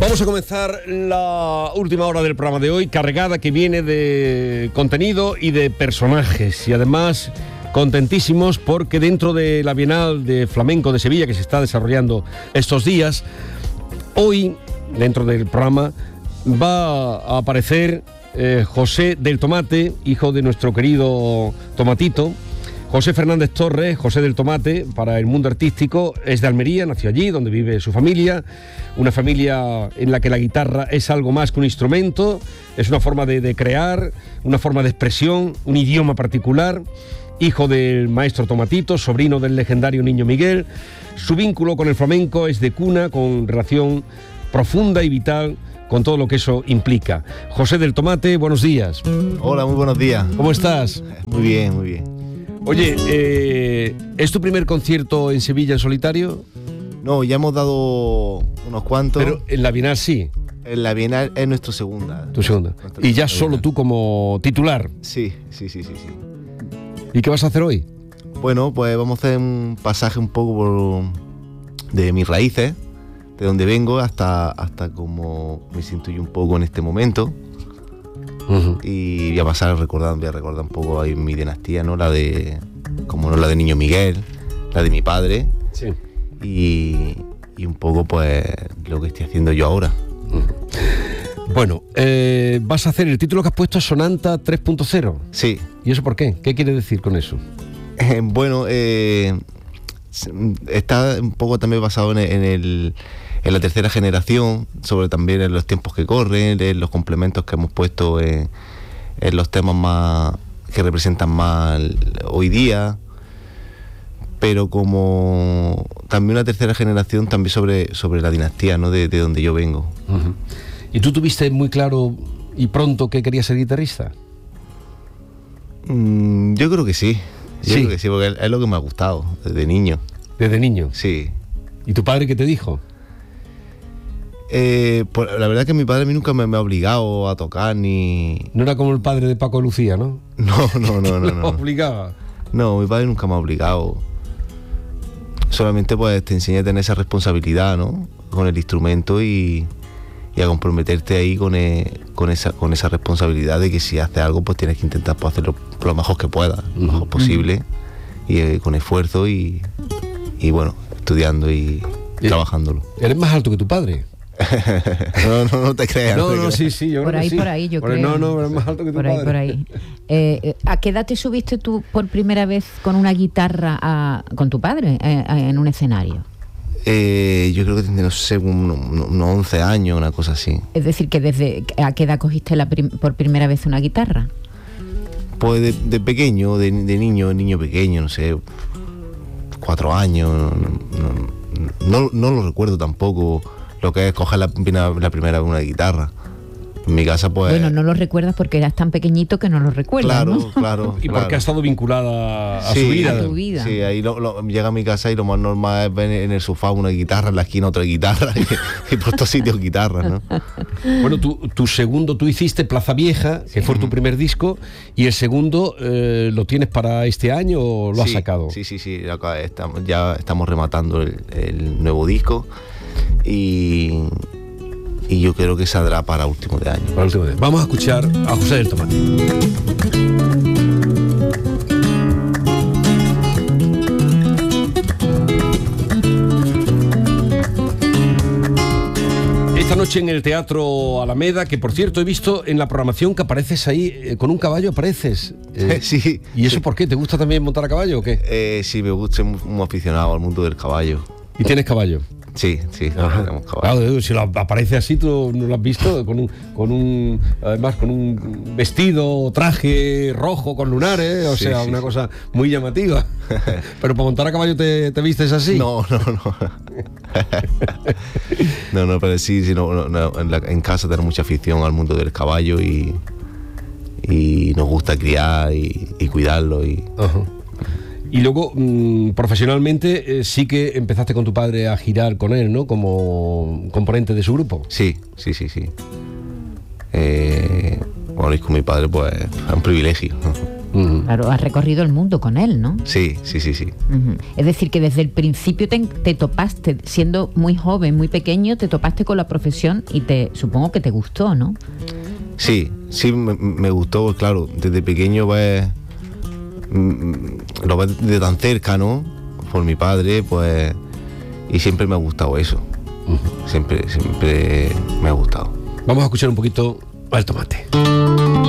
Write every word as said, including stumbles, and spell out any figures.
Vamos a comenzar la última hora del programa de hoy, cargada que viene de contenido y de personajes. Y además, contentísimos porque dentro de la Bienal de Flamenco de Sevilla, que se está desarrollando estos días, hoy, dentro del programa, va a aparecer eh, José del Tomate, hijo de nuestro querido Tomatito. José Fernández Torres, José del Tomate, para el mundo artístico, es de Almería, nació allí, donde vive su familia, una familia en la que la guitarra es algo más que un instrumento, es una forma de, de crear, una forma de expresión, un idioma particular, hijo del maestro Tomatito, sobrino del legendario Niño Miguel. Su vínculo con el flamenco es de cuna, con relación profunda y vital con todo lo que eso implica. José del Tomate, buenos días. Hola, muy buenos días. ¿Cómo estás? Muy bien, muy bien. Oye, eh, ¿es tu primer concierto en Sevilla en solitario? No, ya hemos dado unos cuantos. Pero en la Bienal sí. En la Bienal es nuestra segunda. Tu segunda. Nuestra Y ya segunda solo Bienal. tú como titular. Sí, sí, sí, sí, sí. ¿Y qué vas a hacer hoy? Bueno, pues vamos a hacer un pasaje un poco por, de mis raíces, de donde vengo hasta, hasta cómo me siento yo un poco en este momento. Uh-huh. Y voy a pasar a recordar, voy a recordar un poco ahí mi dinastía, ¿no? La de, como no, la de Niño Miguel, la de mi padre. Sí. Y, y un poco, pues, lo que estoy haciendo yo ahora. Uh-huh. Bueno, eh, vas a hacer el título que has puesto, Sonanta tres punto cero. Sí. ¿Y eso por qué? ¿Qué quiere decir con eso? Eh, bueno, eh, está un poco también basado en, en, el, en la tercera generación, sobre también en los tiempos que corren, en los complementos que hemos puesto en, en los temas más que representan más hoy día, pero como también una tercera generación también sobre, sobre la dinastía, ¿no? de, de donde yo vengo. Uh-huh. ¿Y tú tuviste muy claro y pronto que querías ser guitarrista? Mm, yo creo que sí. Yo Sí. creo que sí, porque es lo que me ha gustado desde niño. Desde niño. Sí. ¿Y tu padre qué te dijo? Eh, pues, la verdad es que mi padre a mí nunca me, me ha obligado a tocar ni... No era como el padre de Paco Lucía, ¿no? No, no, no, no. Lo no. obligaba. No, mi padre nunca me ha obligado. Solamente pues te enseña a tener esa responsabilidad, ¿no? Con el instrumento y, y a comprometerte ahí con, eh, con, esa, con esa responsabilidad de que si haces algo pues tienes que intentar pues, hacerlo lo mejor que puedas, lo mejor posible, y eh, con esfuerzo y, y bueno, estudiando y Sí. trabajándolo. ¿Eres más alto que tu padre? no, no, no te creas. No, te no, creas. sí, sí, yo Por creo ahí, que sí. por ahí, yo Por ahí, creo. No, no, pero es más alto que tu Por ahí, padre. por ahí. Eh, eh, ¿A qué edad te subiste tú por primera vez con una guitarra a- con tu padre eh, a- en un escenario? Eh, yo creo que tendría, no sé, unos, unos once años, una cosa así. Es decir, que desde ¿a qué edad cogiste la prim- por primera vez una guitarra? Pues de, de pequeño, de, de niño, niño pequeño, no sé, cuatro años, no, no, no, no lo recuerdo tampoco lo que es coger la, la primera vez una guitarra. En mi casa, pues... Bueno, no lo recuerdas porque eras tan pequeñito que no lo recuerdas, Claro, ¿no? claro. Y claro. porque ha estado vinculada a Sí, su vida. A tu vida. Sí, ahí lo, lo- llega a mi casa y lo más normal es ver en el sofá una guitarra, en la esquina otra guitarra y, y por todos sitios guitarras, ¿no? Bueno, tu, tu segundo, tú hiciste Plaza Vieja, que fue tu primer disco, y el segundo, eh, ¿lo tienes para este año o lo has Sí, sacado? Sí, sí, sí, acá estamos, ya estamos rematando el, el nuevo disco y, y yo creo que saldrá para último de año. Para el último día. Vamos a escuchar a José del Tomate. Esta noche en el Teatro Alameda, que por cierto he visto en la programación que apareces ahí, eh, con un caballo apareces. Eh, Sí. ¿Y eso sí. por qué? ¿Te gusta también montar a caballo o qué? Eh, sí, me gusta, soy muy, muy aficionado al mundo del caballo. ¿Y tienes caballo? Sí, sí, Ajá. tenemos caballo. Claro, si lo aparece así, tú no lo has visto, con un, con un, además con un vestido, traje rojo con lunares, o Sí, sea, sí, una sí. cosa muy llamativa. Pero para montar a caballo te, te vistes así. No, no, no. no, no, pero sí, sí no, no, no, en, la- en casa tenemos mucha afición al mundo del caballo y, y nos gusta criar y, y cuidarlo. Y, Ajá. Y luego, mmm, profesionalmente, eh, sí que empezaste con tu padre a girar con él, ¿no? Como componente de su grupo. sí, sí, sí, sí. Eh, bueno, y con mi padre, pues, es un privilegio. Uh-huh. Claro, has recorrido el mundo con él, ¿no? Sí, sí, sí, sí. Uh-huh. Es decir, que desde el principio te, te topaste, siendo muy joven, muy pequeño, te topaste con la profesión y te supongo que te gustó, ¿no? Sí, sí, me, me gustó, claro, desde pequeño pues lo ves de tan cerca, ¿no? Por mi padre, pues, y siempre me ha gustado eso. Uh-huh. Siempre, siempre me ha gustado. Vamos a escuchar un poquito al tomate.